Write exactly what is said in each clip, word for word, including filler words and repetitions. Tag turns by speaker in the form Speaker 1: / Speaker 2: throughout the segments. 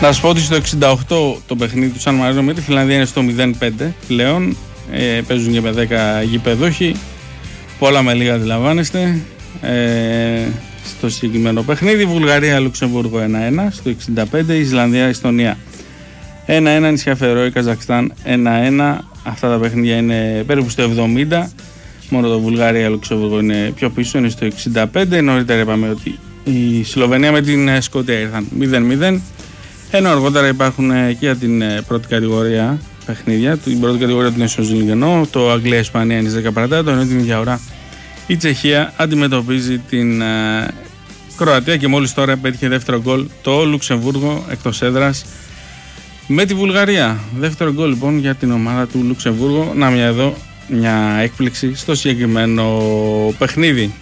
Speaker 1: Να σου πω ότι στο εξήντα οκτώ το παιχνίδι του Σαν Μαρίνο με τη Φιλανδία είναι στο μηδέν πέντε πλέον. Ε, παίζουν και με δέκα γηπεδούχοι. Πολλά με λίγα αντιλαμβάνεστε. Ε, στο συγκεκριμένο παιχνίδι Βουλγαρία-Λουξεμβούργο ένα ένα στο εξήντα πέντε, Ισλανδία-Εστονία ένα ένα, νησιά Φερόε, Καζακστάν ένα ένα. Αυτά τα παιχνίδια είναι περίπου στο εβδομήντα. Μόνο το Βουλγαρία-Λουξεμβούργο είναι πιο πίσω, είναι στο εξήντα πέντε. Νωρίτερα είπαμε ότι η Σλοβενία με την Σκωτία ήρθαν μηδέν μηδέν. Ενώ αργότερα υπάρχουν και για την πρώτη κατηγορία παιχνίδια. Την πρώτη κατηγορία του Nations League, ενώ το Αγγλία-Ισπανία είναι στις δέκα παρατέταρτο, ενώ την ίδια ώρα η Τσεχία αντιμετωπίζει την ε, Κροατία και μόλις τώρα πέτυχε δεύτερο γκολ το Λουξεμβούργο εκτός έδρας με τη Βουλγαρία. Δεύτερο γκολ λοιπόν για την ομάδα του Λουξεμβούργου. Να μια εδώ μια έκπληξη στο συγκεκριμένο παιχνίδι.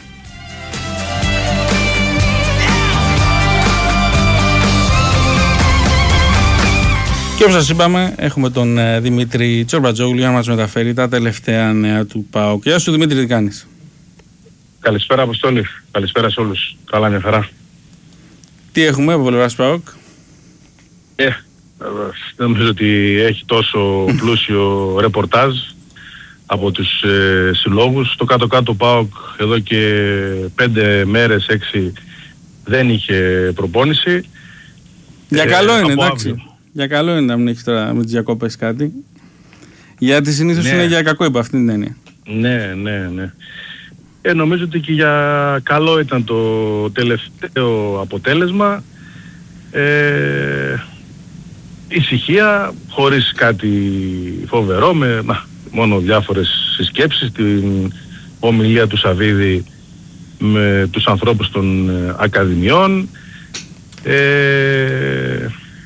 Speaker 1: Και όπως σας είπαμε, έχουμε τον ε, Δημήτρη Τσορμπατζόγλου για να μας μεταφέρει τα τελευταία νέα του ΠΑΟΚ. Γεια σου Δημήτρη, τι κάνεις?
Speaker 2: Καλησπέρα Αποστόλη, καλησπέρα σε όλους. Καλά, μια χαρά.
Speaker 1: Τι έχουμε από πλευράς ΠΑΟΚ?
Speaker 2: Ε, δεν νομίζω ότι έχει τόσο πλούσιο ρεπορτάζ από τους ε, συλλόγους. Το κάτω-κάτω ΠΑΟΚ εδώ και πέντε μέρες, έξι δεν είχε προπόνηση.
Speaker 1: Για ε, καλό είναι, εντάξει.
Speaker 2: Αύριο.
Speaker 1: Για καλό είναι να μην έχεις τώρα με τις διακόπες κάτι. Γιατί συνήθως
Speaker 2: ναι.
Speaker 1: είναι για κακό υπό αυτήν την έννοια.
Speaker 2: Ναι, ναι, ναι. Ε, νομίζω ότι και για καλό ήταν το τελευταίο αποτέλεσμα. Ε, ησυχία, χωρίς κάτι φοβερό, με μα, μόνο διάφορες συσκέψεις, την ομιλία του Σαββίδη με τους ανθρώπους των ε, ακαδημιών, ε,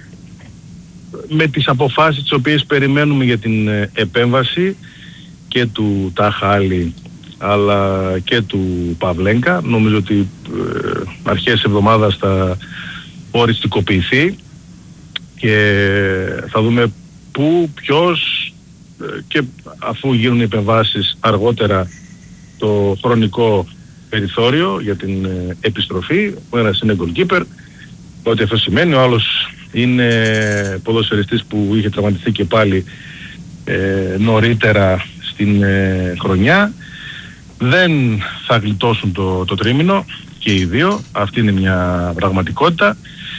Speaker 2: με τις αποφάσεις τις οποίες περιμένουμε για την ε, επέμβαση και του Ταχάλη αλλά και του Παυλέγκα. Νομίζω ότι ε, αρχές εβδομάδας θα οριστικοποιηθεί και θα δούμε πού, ποιος ε, και αφού γίνουν οι επεμβάσεις αργότερα το χρονικό περιθώριο για την ε, επιστροφή. Ο ένας είναι goalkeeper, ό,τι αυτό σημαίνει. Ο άλλος είναι ποδοσφαιριστής που είχε τραυματιστεί και πάλι ε, νωρίτερα στην ε, χρονιά. Δεν θα γλιτώσουν το, το τρίμηνο και οι δύο. Αυτή είναι μια πραγματικότητα.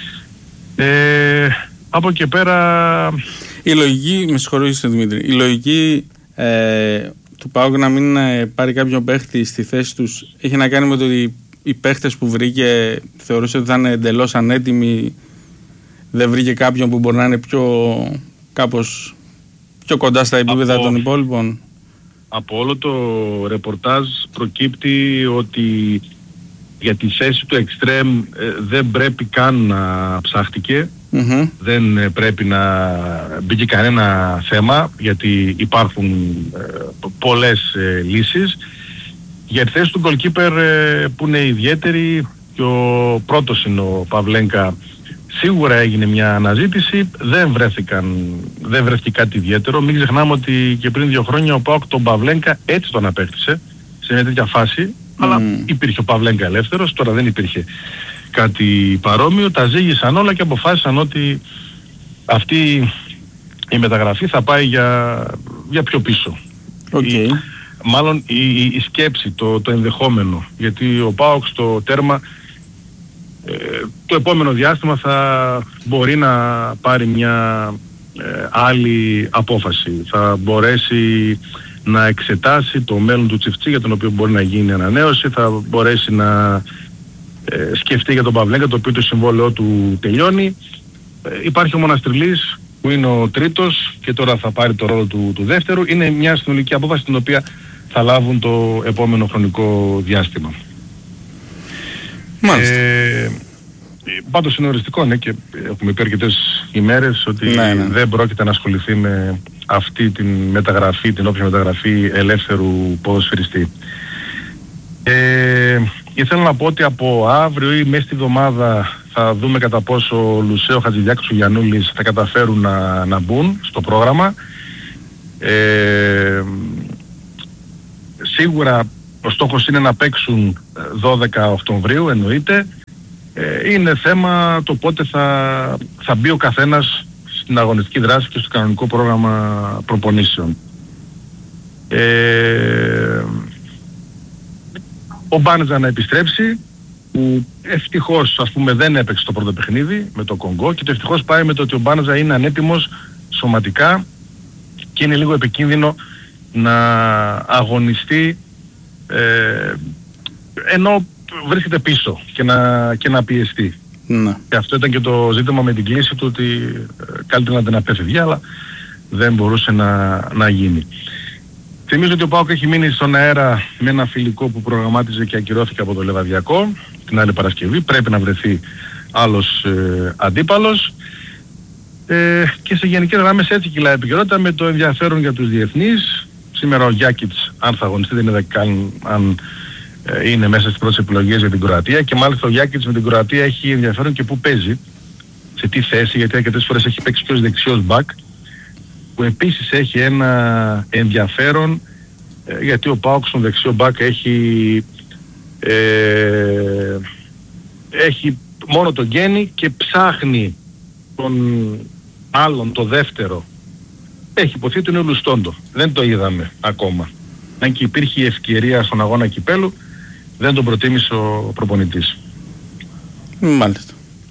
Speaker 2: Ε, από και πέρα...
Speaker 1: Η λογική, με συγχωρείς Δημήτρη, η λογική ε, του ΠΑΟΚ να μην ε, πάρει κάποιον παίχτη στη θέση τους έχει να κάνει με το ότι οι παίχτες που βρήκε θεωρούσε ότι θα είναι εντελώς ανέτοιμοι, δεν βρήκε κάποιον που μπορεί να είναι πιο κάπως πιο κοντά στα επίπεδα από, των υπόλοιπων.
Speaker 2: Από όλο το ρεπορτάζ προκύπτει ότι για τη θέση του εξτρέμ ε, δεν πρέπει καν να ψάχτηκε. Mm-hmm. Δεν ε, πρέπει να μπήκε κανένα θέμα, γιατί υπάρχουν ε, πολλές ε, λύσεις. Για τη θέση του goalkeeper ε, που είναι ιδιαίτερη, και ο πρώτος είναι ο Παυλέγκα, σίγουρα έγινε μια αναζήτηση, δεν βρέθηκαν, δεν βρέθηκε κάτι ιδιαίτερο. Μην ξεχνάμε ότι και πριν δύο χρόνια ο ΠΑΟΚ τον Παυλέγκα έτσι τον απέκτησε, σε μια τέτοια φάση, mm. αλλά υπήρχε ο Παυλέγκα ελεύθερος, τώρα δεν υπήρχε κάτι παρόμοιο. Τα ζήγησαν όλα και αποφάσισαν ότι αυτή η μεταγραφή θα πάει για, για πιο πίσω.
Speaker 1: Okay.
Speaker 2: Η, μάλλον η, η, η σκέψη, το, το ενδεχόμενο, γιατί ο ΠΑΟΚ στο τέρμα ε, το επόμενο διάστημα θα μπορεί να πάρει μια ε, άλλη απόφαση. Θα μπορέσει να εξετάσει το μέλλον του Τσιφτσί, για τον οποίο μπορεί να γίνει ανανέωση, θα μπορέσει να ε, σκεφτεί για τον Παυλέγκα, το οποίο το συμβόλαιό του τελειώνει. Ε, υπάρχει ο Μοναστριλής που είναι ο τρίτος και τώρα θα πάρει το ρόλο του, του δεύτερου. Είναι μια συνολική απόφαση την οποία θα λάβουν το επόμενο χρονικό διάστημα. Ε, πάντως είναι οριστικό, ναι, και έχουμε πει αρκετές ημέρες ότι ναι, ναι. δεν πρόκειται να ασχοληθεί με αυτή την μεταγραφή, την όποια μεταγραφή ελεύθερου ποδοσφαιριστή. Ε, ήθελα να πω ότι από αύριο ή μέσα στη εβδομάδα θα δούμε κατά πόσο ο Λουσέο, Χατζηδιάκος και ο Γιαννούλης θα καταφέρουν να, να μπουν στο πρόγραμμα. Ε, σίγουρα ο στόχος είναι να παίξουν δώδεκα Οκτωβρίου, εννοείται. Ε, είναι θέμα το πότε θα, θα μπει ο καθένας στην αγωνιστική δράση και στο κανονικό πρόγραμμα προπονήσεων. Ε, ο Μπάνετζα να επιστρέψει, που ευτυχώς ας πούμε δεν έπαιξε το πρώτο παιχνίδι με το Κονγκό, και το ευτυχώς πάει με το ότι ο Μπάνετζα είναι ανέτοιμος σωματικά και είναι λίγο επικίνδυνο να αγωνιστεί ε, ενώ βρίσκεται πίσω και να, και να πιεστεί. Ναι. Και αυτό ήταν και το ζήτημα με την κλίση του, ότι ε, καλύτερα να την απέφευγε, αλλά δεν μπορούσε να, να γίνει. Θυμίζω ότι ο ΠΑΟΚ έχει μείνει στον αέρα με ένα φιλικό που προγραμμάτιζε και ακυρώθηκε από το Λεβαδιακό την άλλη Παρασκευή. Πρέπει να βρεθεί άλλος ε, αντίπαλος. Ε, και σε γενικές γραμμές έτσι κυλάει η επικαιρότητα, με το ενδιαφέρον για τους διεθνείς. Σήμερα ο Γιάκιτς, αν θα αγωνιστεί, δεν είδα καν αν ε, είναι μέσα στις πρώτες επιλογές για την Κροατία, και μάλιστα ο Γιάκιτς με την Κροατία έχει ενδιαφέρον και πού παίζει, σε τι θέση, γιατί αρκετές φορές έχει παίξει και ως δεξιός μπακ, που επίσης έχει ένα ενδιαφέρον, ε, γιατί ο ΠΑΟΚ στον δεξιό μπακ έχει ε, έχει μόνο τον Γκένι και ψάχνει τον άλλον, το δεύτερο. Έχει υποθεί ότι είναι ο Λουστόντο. Δεν το είδαμε ακόμα. Αν και υπήρχε η ευκαιρία στον αγώνα κυπέλου, δεν τον προτίμησε ο προπονητής.
Speaker 1: Μάλιστα.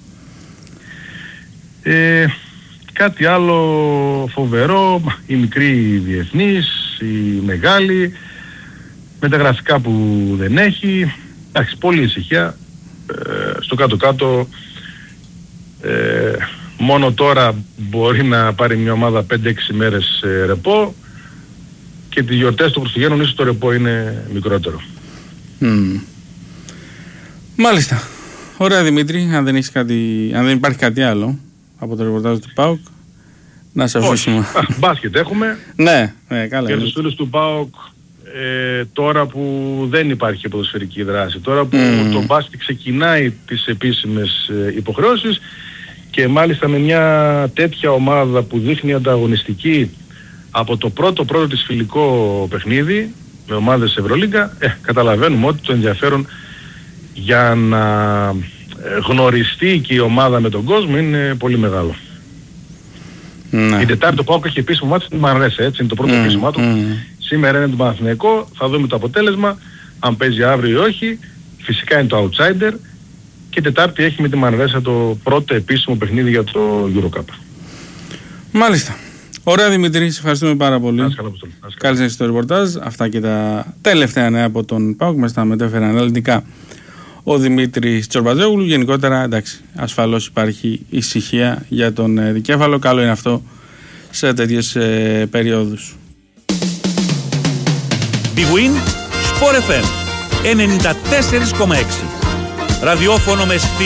Speaker 2: Ε, κάτι άλλο φοβερό, οι μικροί διεθνείς, οι μεγάλοι, με τα γραφικά που δεν έχει. Εντάξει, πολύ ησυχία. Ε, στο κάτω-κάτω ε, μόνο τώρα μπορεί να πάρει μια ομάδα πέντε έξι μέρες ε, ρεπό, και τις γιορτές των Χριστουγέννων ίσως το ρεπό είναι μικρότερο.
Speaker 1: Mm. Μάλιστα. Ωραία Δημήτρη, αν δεν, έχεις κάτι, αν δεν υπάρχει κάτι άλλο από το ρεπορτάζ του ΠΑΟΚ, να σε αφήσουμε.
Speaker 2: Μπάσκετ έχουμε.
Speaker 1: Ναι, ναι, καλά.
Speaker 2: Και στους φίλους του ΠΑΟΚ, ε, τώρα που δεν υπάρχει ποδοσφαιρική δράση, τώρα που mm. το μπάσκετ ξεκινάει τις επίσημες ε, υποχρεώσεις, και μάλιστα με μια τέτοια ομάδα που δείχνει ανταγωνιστική από το πρώτο πρώτο της φιλικό παιχνίδι με ομάδες Ευρωλίγκα, ε, καταλαβαίνουμε ότι το ενδιαφέρον για να γνωριστεί και η ομάδα με τον κόσμο είναι πολύ μεγάλο. Mm. Η Τετάρτη το ΠΑΟΚ έχει επίσημο μάτι στην Μανρέσα, έτσι είναι το πρώτο mm. επίσημο του. Mm. Σήμερα είναι το Παναθηναϊκό, θα δούμε το αποτέλεσμα, αν παίζει αύριο ή όχι. Φυσικά είναι το outsider, και Τετάρτη έχει με τη Μανρέσα το πρώτο επίσημο παιχνίδι για το EuroCup.
Speaker 1: Μάλιστα. Ωραία Δημήτρη, σε ευχαριστούμε πάρα πολύ. Καλή σας στο ρεπορτάζ. Αυτά και τα τελευταία νέα από τον ΠΑΟΚ. Μας τα μετέφερε αναλυτικά ο Δημήτρης Τσορμπατζόγλου. Γενικότερα, εντάξει, ασφαλώς υπάρχει ησυχία για τον ε, δικέφαλο. Καλό είναι αυτό σε τέτοιες ε, περιόδους.
Speaker 3: Big Win Sport εφ εμ ενενήντα τέσσερα κόμμα έξι. Ραδιόφωνο με